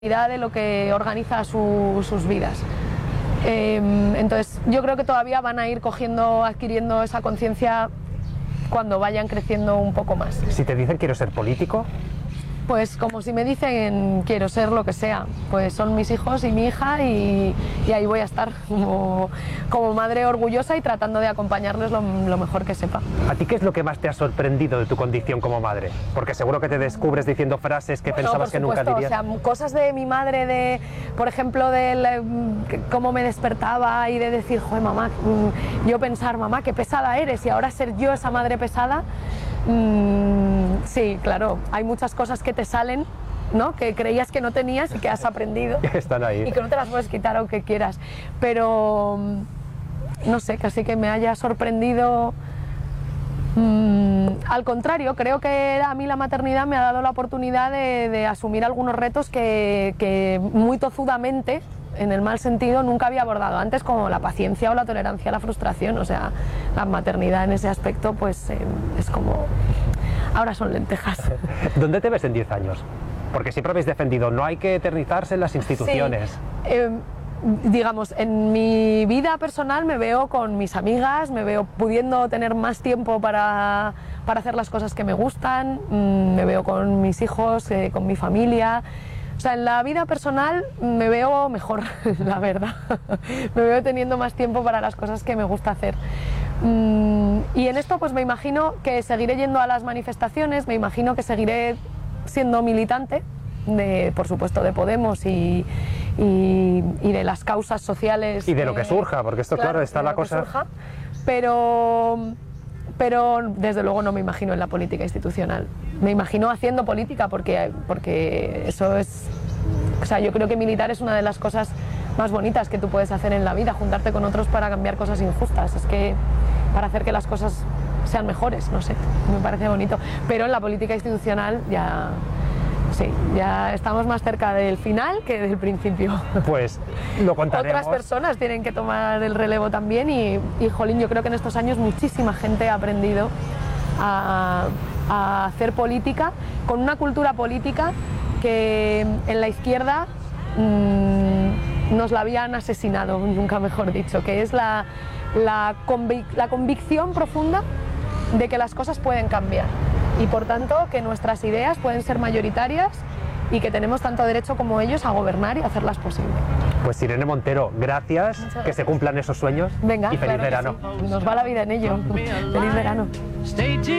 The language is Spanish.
de lo que organiza sus vidas. Entonces yo creo que todavía van a ir adquiriendo esa conciencia cuando vayan creciendo un poco más. Si te dicen quiero ser político, pues como si me dicen quiero ser lo que sea, pues son mis hijos y mi hija y ahí voy a estar como madre orgullosa y tratando de acompañarles lo mejor que sepa. ¿A ti qué es lo que más te ha sorprendido de tu condición como madre? Porque seguro que te descubres diciendo frases que pensabas que nunca dirías. O sea, cosas de mi madre, por ejemplo, cómo me despertaba y de decir, joder, mamá, yo pensar, mamá, qué pesada eres, y ahora ser yo esa madre pesada. Sí, claro, hay muchas cosas que te salen, ¿no?, que creías que no tenías y que has aprendido. Están ahí. Y que no te las puedes quitar aunque quieras. Pero, no sé, casi que me haya sorprendido. Al contrario, creo que a mí la maternidad me ha dado la oportunidad de asumir algunos retos que muy tozudamente, en el mal sentido, nunca había abordado antes, como la paciencia o la tolerancia a la frustración. O sea, la maternidad en ese aspecto pues es como... ahora son lentejas. ¿Dónde te ves en 10 años? Porque siempre habéis defendido, no hay que eternizarse en las instituciones. Sí, digamos, en mi vida personal me veo con mis amigas, me veo pudiendo tener más tiempo para hacer las cosas que me gustan, me veo con mis hijos, con mi familia. O sea, en la vida personal me veo mejor, la verdad. Me veo teniendo más tiempo para las cosas que me gusta hacer. Y en esto pues me imagino que seguiré yendo a las manifestaciones, me imagino que seguiré siendo militante, por supuesto, de Podemos y de las causas sociales. Y de lo que surja, porque esto, claro, está la cosa... Surja, pero desde luego no me imagino en la política institucional. Me imagino haciendo política porque eso es... O sea, yo creo que militar es una de las cosas más bonitas que tú puedes hacer en la vida, juntarte con otros para cambiar cosas injustas. Es que para hacer que las cosas sean mejores, no sé, me parece bonito. Pero en la política institucional ya... sí, ya estamos más cerca del final que del principio. Pues lo contaremos. Otras personas tienen que tomar el relevo también y jolín, yo creo que en estos años muchísima gente ha aprendido a hacer política con una cultura política que en la izquierda nos la habían asesinado, nunca mejor dicho, que es la convicción profunda de que las cosas pueden cambiar y por tanto que nuestras ideas pueden ser mayoritarias y que tenemos tanto derecho como ellos a gobernar y hacerlas posible. Pues Irene Montero, gracias, que se cumplan esos sueños. Venga, y feliz claro verano. sí. Nos va la vida en ello. Feliz verano.